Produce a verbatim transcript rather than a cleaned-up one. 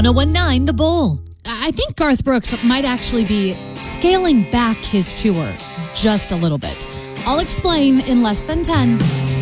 ten nineteen The Bull. I think Garth Brooks might actually be scaling back his tour just a little bit. I'll explain in less than ten.